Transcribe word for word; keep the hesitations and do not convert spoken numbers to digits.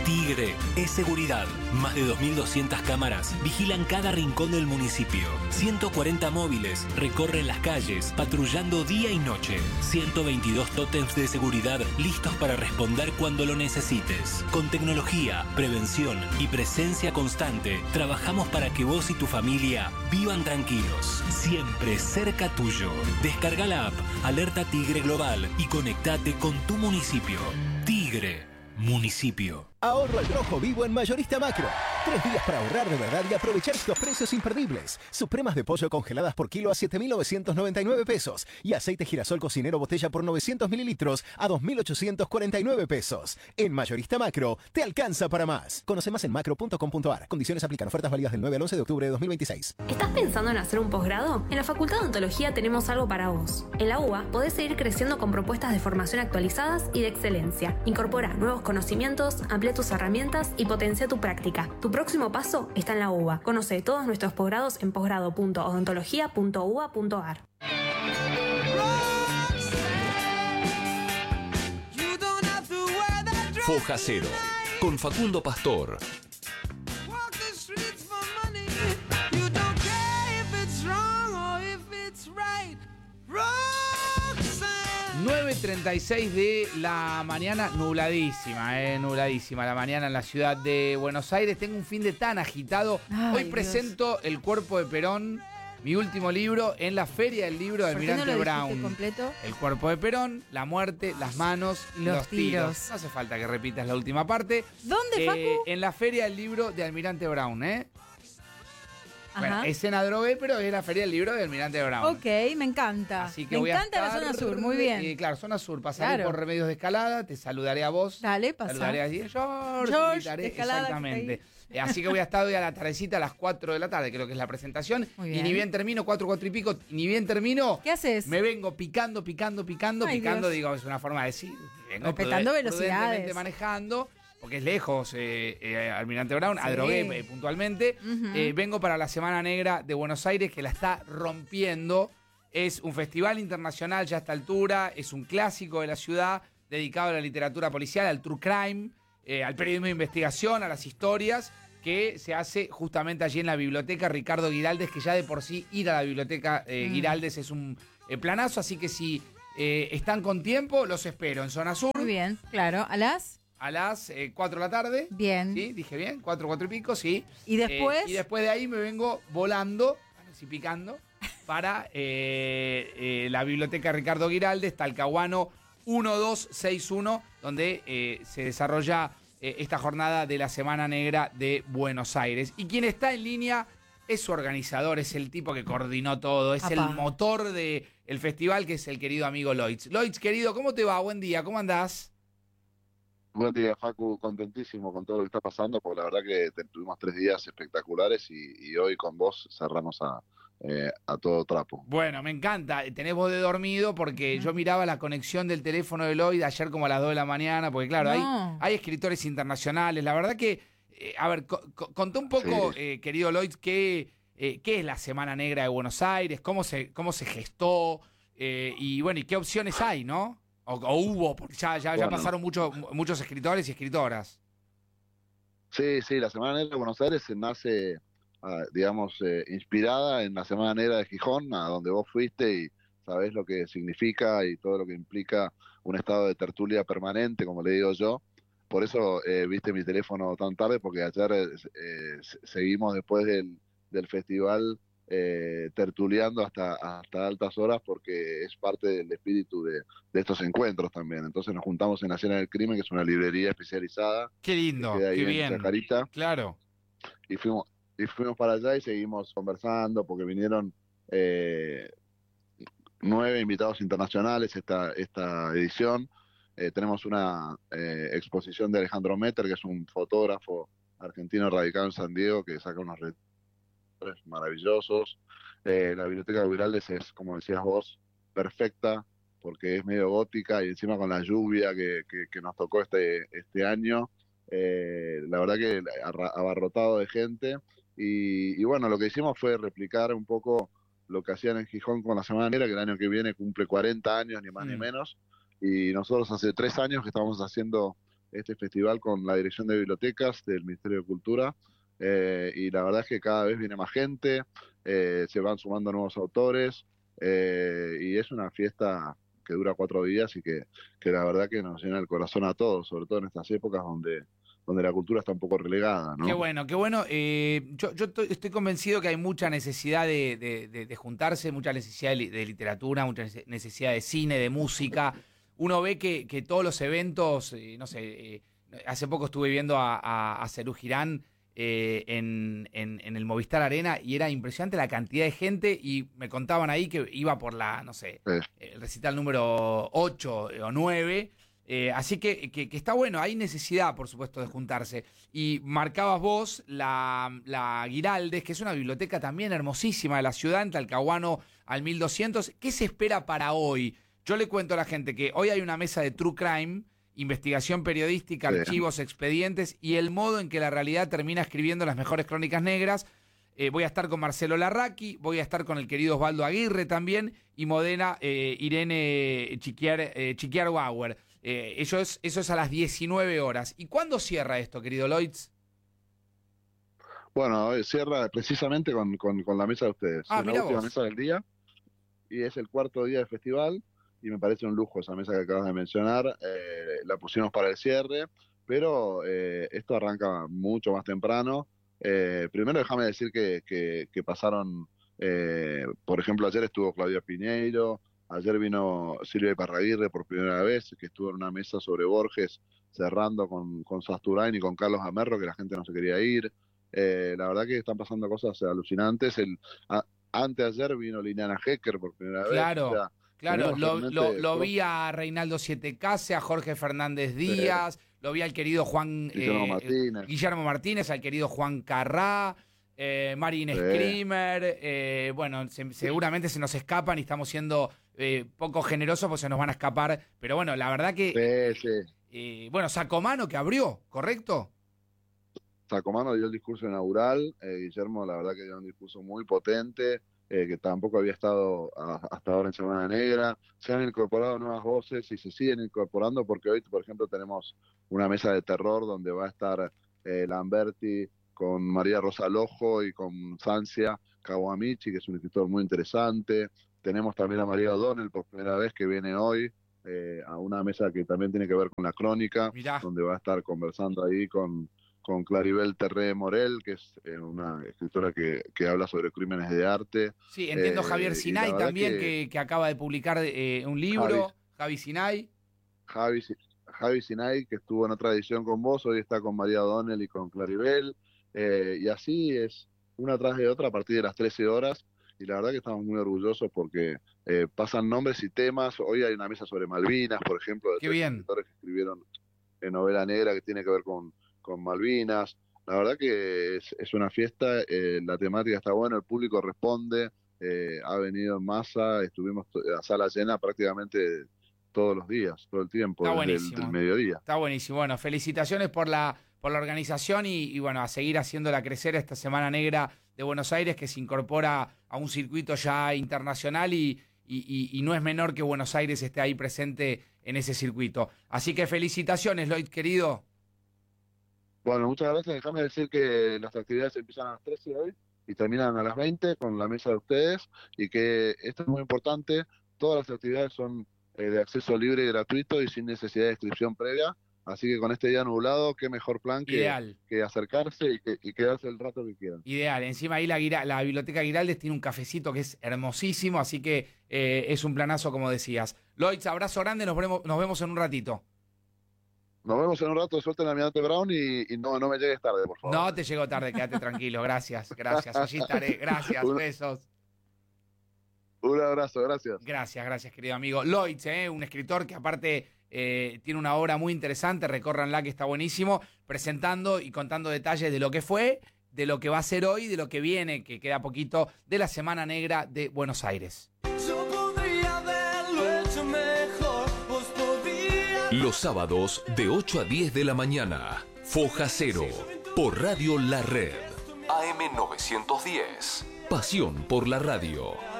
Tigre es seguridad. Más de dos mil doscientas cámaras vigilan cada rincón del municipio. ciento cuarenta móviles recorren las calles patrullando día y noche. ciento veintidós tótems de seguridad listos para responder cuando lo necesites. Con tecnología, prevención y presencia constante, trabajamos para que vos y tu familia vivan tranquilos. Siempre cerca tuyo. Descarga la app Alerta Tigre Global y conectate con tu municipio. Tigre. Municipio. Ahorro al rojo vivo en Mayorista Macro. Tres días para ahorrar de verdad y aprovechar estos precios imperdibles. Supremas de pollo congeladas por kilo a siete mil novecientos noventa y nueve pesos. Y aceite girasol cocinero botella por novecientos mililitros a dos mil ochocientos cuarenta y nueve pesos. En Mayorista Macro, te alcanza para más. Conoce más en macro punto com punto a r. Condiciones aplican. Ofertas válidas del nueve al once de octubre de dos mil veintiséis. ¿Estás pensando en hacer un posgrado? En la Facultad de Odontología tenemos algo para vos. En la U B A podés seguir creciendo con propuestas de formación actualizadas y de excelencia. Incorpora nuevos conocimientos, amplía tus herramientas y potencia tu práctica. Tu próximo paso está en la U B A. Conoce todos nuestros posgrados en posgrado punto odontología punto u b a punto a r. Foja Cero, con Facundo Pastor. nueve treinta y seis de la mañana, nubladísima, eh, nubladísima la mañana en la ciudad de Buenos Aires. Tengo un fin de tan agitado. Ay, Hoy Dios. presento El cuerpo de Perón, mi último libro, en la Feria del Libro de ¿Por qué no Almirante lo Brown. dijiste completo? El cuerpo de Perón, la muerte, las manos y los, Los tiros. tiros. No hace falta que repitas la última parte. ¿Dónde, Eh, Facu? En la Feria del Libro de Almirante Brown, ¿eh? Bueno, Ajá. es en Adrogué, pero es la Feria del Libro de Almirante Brown. Ok, me encanta. Así que me voy a encanta la estar- zona sur, muy bien. Eh, claro, zona sur. Pasaré Claro. por Remedios de Escalada, te saludaré a vos. Dale, pasá. Saludaré a George, George, gritaré, de Escalada, exactamente. que Eh, así que voy a estar hoy a la tardecita a las cuatro de la tarde, creo que es la presentación. Muy Y bien. ni bien termino, cuatro, cuatro y pico, y ni bien termino. ¿Qué haces? Me vengo picando, picando, picando, Ay, picando, Dios. digo, es una forma de decir. Vengo Respetando pruden- velocidades. prudentemente manejando. Porque es lejos, eh, eh, Almirante Brown, Sí. Adrogué eh, puntualmente. Ujú. Eh, vengo para la Semana Negra de Buenos Aires, que la está rompiendo. Es un festival internacional ya a esta altura, es un clásico de la ciudad, dedicado a la literatura policial, al true crime, eh, al periodismo de investigación, a las historias, que se hace justamente allí en la biblioteca Ricardo Giraldes, que ya de por sí ir a la biblioteca eh, Mm. Giraldes es un eh, planazo, así que si eh, están con tiempo, los espero en Zona Sur. Muy bien, claro. ¿A las? A las eh, cuatro de la tarde. Bien. ¿Sí? Dije bien, cuatro, cuatro y pico, sí. ¿Y después? Eh, y después de ahí me vengo volando, así picando, para eh, eh, la biblioteca Ricardo Giraldes, Talcahuano uno dos seis uno, donde eh, se desarrolla eh, esta jornada de la Semana Negra de Buenos Aires. Y quien está en línea es su organizador, es el tipo que coordinó todo, es Apá. el motor del festival, que es el querido amigo Loitz. Loitz, querido, ¿cómo te va? Buen día, ¿cómo andás? Buen día, Facu, contentísimo con todo lo que está pasando, porque la verdad que te- tuvimos tres días espectaculares y, y hoy con vos cerramos a, eh, a todo trapo. Bueno, me encanta. Tenés voz de dormido porque yo miraba la conexión del teléfono de Lloyd ayer como a las dos de la mañana, porque claro, hay, No. hay escritores internacionales. La verdad que, eh, a ver, co- co- contá un poco, Sí. eh, querido Lloyd, qué, eh, qué es la Semana Negra de Buenos Aires, cómo se, cómo se gestó eh, y bueno, y qué opciones hay, ¿no? O, o hubo, porque ya, ya, ya Bueno. pasaron mucho- muchos escritores y escritoras. Sí, sí, la Semana Negra de Buenos Aires se nace, ah, digamos, eh, inspirada en la Semana Negra de Gijón, a donde vos fuiste y sabés lo que significa y todo lo que implica un estado de tertulia permanente, como le digo yo. Por eso eh, viste mi teléfono tan tarde, porque ayer eh, eh, se- seguimos después del, del festival eh, tertuleando hasta, hasta altas horas, porque es parte del espíritu de, de estos encuentros también. Entonces nos juntamos en la Cena del Crimen, que es una librería especializada, Qué lindo, que queda ahí qué en bien. Chacarita, Claro. y fuimos y fuimos para allá y seguimos conversando porque vinieron eh, nueve invitados internacionales esta esta edición. Eh, tenemos una eh, exposición de Alejandro Metter, que es un fotógrafo argentino radicado en San Diego, que saca unos retratos maravillosos. Eh, la biblioteca Giraldes es, como decías vos, perfecta, porque es medio gótica y encima con la lluvia que, que, que nos tocó este, este año, eh, la verdad que arra- abarrotado de gente. Y, y bueno, lo que hicimos fue replicar un poco lo que hacían en Gijón con la Semana Negra, que el año que viene cumple cuarenta años, ni más ni Mm. menos. Y nosotros hace tres años que estamos haciendo este festival con la Dirección de Bibliotecas del Ministerio de Cultura, eh, y la verdad es que cada vez viene más gente, eh, se van sumando nuevos autores, eh, y es una fiesta que dura cuatro días y que, que la verdad que nos llena el corazón a todos, sobre todo en estas épocas donde, donde la cultura está un poco relegada, ¿no? Qué bueno, qué bueno. Eh, yo yo estoy convencido que hay mucha necesidad de, de, de, de juntarse, mucha necesidad de, de literatura, mucha necesidad de cine, de música. Uno ve que, que todos los eventos, eh, no sé, eh, hace poco estuve viendo a, a, a Serú Girán eh, en, en, en el Movistar Arena y era impresionante la cantidad de gente y me contaban ahí que iba por la, no sé, Sí. el recital número ocho o nueve. Eh, así que, que, que está bueno, hay necesidad, por supuesto, de juntarse. Y marcabas vos la, la Giraldes, que es una biblioteca también hermosísima de la ciudad, en Talcahuano al mil doscientos. ¿Qué se espera para hoy? Yo le cuento a la gente que hoy hay una mesa de True Crime, investigación periodística, Sí. archivos, expedientes y el modo en que la realidad termina escribiendo las mejores crónicas negras. Eh, voy a estar con Marcelo Larraqui, voy a estar con el querido Osvaldo Aguirre también y Modena eh, Irene Chiquiar, eh, Chiquiar Bauer. Eh, eso, es, eso es a las diecinueve horas. ¿Y cuándo cierra esto, querido Loitz? Bueno, eh, cierra precisamente con, con, con la mesa de ustedes. Ah, es la mirá última vos. mesa del día y es el cuarto día del festival y me parece un lujo esa mesa que acabas de mencionar. Eh, la pusimos para el cierre, pero eh, esto arranca mucho más temprano. Eh, primero déjame decir que, que, que pasaron, eh, por ejemplo, ayer estuvo Claudia Piñeiro, ayer vino Silvia Iparraguirre por primera vez, que estuvo en una mesa sobre Borges, cerrando con, con Sasturain y con Carlos Amerro, que la gente no se quería ir. Eh, la verdad que están pasando cosas alucinantes. El, a, anteayer vino Liliana Hecker por primera Claro. vez. O sea, Claro, tenemos lo, realmente lo, lo cosas- vi a Reinaldo Siete Case, a Jorge Fernández Díaz, lo vi al querido Juan Guillermo eh, Martínez. Guillermo Martínez, al querido Juan Carrá, eh, Marín Sí. Screamer, eh, bueno, se- seguramente se nos escapan y estamos siendo eh, poco generosos porque se nos van a escapar, pero bueno, la verdad que, Sí, sí. eh, bueno, Sacomano que abrió, ¿correcto? Sacomano dio el discurso inaugural, eh, Guillermo la verdad que dio un discurso muy potente, eh, que tampoco había estado a- hasta ahora en Semana Negra. Se han incorporado nuevas voces y se siguen incorporando porque hoy, por ejemplo, tenemos una mesa de terror donde va a estar eh, Lamberti con María Rosa Lojo y con Sancia Kawamichi, que es un escritor muy interesante. Tenemos también a María O'Donnell por primera vez que viene hoy eh, a una mesa que también tiene que ver con la crónica, Mirá. donde va a estar conversando ahí con con Claribel Terré Morel, que es eh, una escritora que, que habla sobre crímenes de arte. Sí, entiendo Eh, Javier y Sinay la verdad también que- que, que acaba de publicar eh, un libro, Javi Sinay. Javi, Javi Sinay, que estuvo en otra edición con vos, hoy está con María O'Donnell y con Claribel, eh, y así es una tras de otra a partir de las trece horas, y la verdad que estamos muy orgullosos porque eh, pasan nombres y temas. Hoy hay una mesa sobre Malvinas, por ejemplo, de Qué tres bien. escritores que escribieron en novela negra que tiene que ver con, con Malvinas. La verdad que es, es una fiesta, eh, la temática está buena, el público responde, eh, ha venido en masa, estuvimos to- a sala llena prácticamente todos los días, todo el tiempo, Está desde el buenísimo. del mediodía. Está buenísimo. Bueno, felicitaciones por la, por la organización y, y bueno, a seguir haciéndola crecer esta Semana Negra de Buenos Aires, que se incorpora a un circuito ya internacional y, y, y- y no es menor que Buenos Aires esté ahí presente en ese circuito. Así que felicitaciones, Lloyd, querido. Bueno, muchas gracias. Déjame decir que las actividades empiezan a las trece de hoy y terminan a las veinte con la mesa de ustedes, y que esto es muy importante, todas las actividades son eh, de acceso libre y gratuito y sin necesidad de inscripción previa, así que con este día nublado, qué mejor plan que, Ideal. que acercarse y, que, y quedarse el rato que quieran. Ideal. Encima ahí la, Guira- la Biblioteca Giraldes tiene un cafecito que es hermosísimo, así que eh, es un planazo, como decías. Lloyd, abrazo grande, nos vemos, nos vemos en un ratito. Nos vemos en un rato, suelta en Almirante Brown y, y no, no me llegues tarde, por favor. No te llego tarde, quédate tranquilo. Gracias, gracias. Allí estaré. Gracias, Un- besos. Un abrazo, gracias. Gracias, gracias, querido amigo. Lloyd, ¿eh? Un escritor que aparte eh, tiene una obra muy interesante, recórranla, que está buenísimo, presentando y contando detalles de lo que fue, de lo que va a ser hoy, de lo que viene, que queda poquito, de la Semana Negra de Buenos Aires. Yo podría haberlo hecho mejor, vos podrías. Los sábados de ocho a diez de la mañana. Foja Cero. Por Radio La Red. A M novecientos diez. Pasión por la radio.